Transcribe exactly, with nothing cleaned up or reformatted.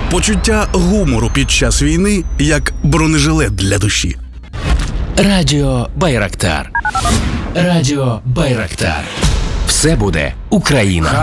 Почуття гумору під час війни як бронежилет для душі. Радіо Байрактар. Радіо Байрактар. Все буде Україна.